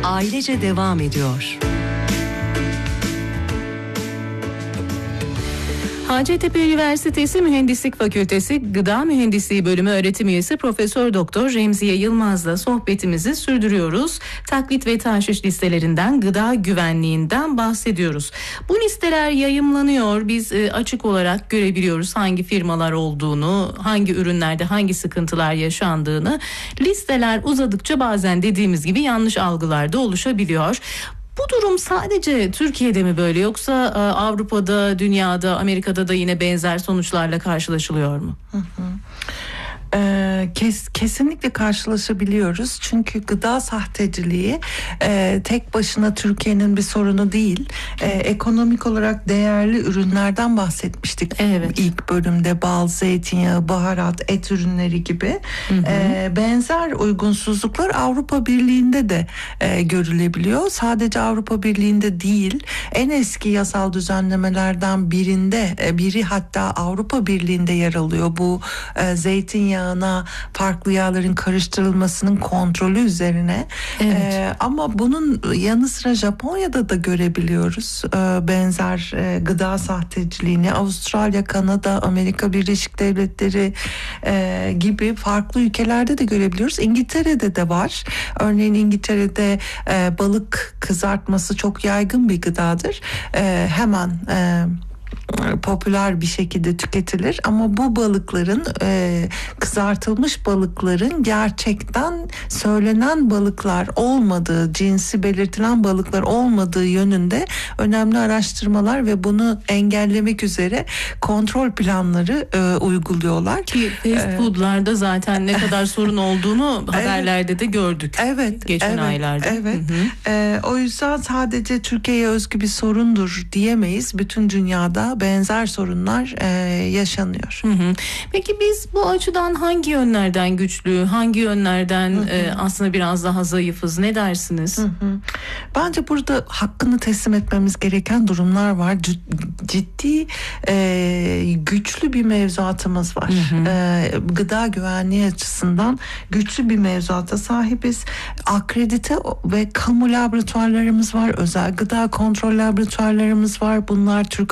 ailece devam ediyor. Hacettepe Üniversitesi Mühendislik Fakültesi Gıda Mühendisliği Bölümü öğretim üyesi Profesör Doktor Remziye Yılmaz'la sohbetimizi sürdürüyoruz. Taklit ve tahşiş listelerinden, gıda güvenliğinden bahsediyoruz. Bu listeler yayımlanıyor. Biz açık olarak görebiliyoruz hangi firmalar olduğunu, hangi ürünlerde hangi sıkıntılar yaşandığını. Listeler uzadıkça bazen dediğimiz gibi yanlış algılar da oluşabiliyor. Bu durum sadece Türkiye'de mi böyle, yoksa Avrupa'da, dünyada, Amerika'da da yine benzer sonuçlarla karşılaşılıyor mu? Kesinlikle karşılaşabiliyoruz. Çünkü gıda sahteciliği tek başına Türkiye'nin bir sorunu değil. Ekonomik olarak değerli ürünlerden bahsetmiştik. Evet. İlk bölümde bal, zeytinyağı, baharat, et ürünleri gibi. Benzer uygunsuzluklar Avrupa Birliği'nde de görülebiliyor. Sadece Avrupa Birliği'nde değil, en eski yasal düzenlemelerden biri hatta Avrupa Birliği'nde yer alıyor. Bu zeytinyağına farklı yağların karıştırılmasının kontrolü üzerine. Evet. Ama bunun yanı sıra Japonya'da da görebiliyoruz benzer gıda sahteciliğini. Avustralya, Kanada, Amerika Birleşik Devletleri gibi farklı ülkelerde de görebiliyoruz. İngiltere'de de var. Örneğin İngiltere'de balık kızartması çok yaygın bir gıdadır. Hemen popüler bir şekilde tüketilir ama bu balıkların kızartılmış balıkların gerçekten söylenen balıklar olmadığı, cinsi belirtilen balıklar olmadığı yönünde önemli araştırmalar ve bunu engellemek üzere kontrol planları uyguluyorlar. Ki fast food'larda zaten ne kadar sorun olduğunu haberlerde de gördük. Evet. Geçen aylarda. Evet. O yüzden sadece Türkiye'ye özgü bir sorundur diyemeyiz. Bütün dünyada benzer sorunlar yaşanıyor. Peki biz bu açıdan hangi yönlerden güçlü, hangi yönlerden aslında biraz daha zayıfız? Ne dersiniz? Bence burada hakkını teslim etmemiz gereken durumlar var. Ciddi güçlü bir mevzuatımız var. Gıda güvenliği açısından güçlü bir mevzuata sahibiz. Akredite ve kamu laboratuvarlarımız var. Özel gıda kontrol laboratuvarlarımız var. Bunlar Türk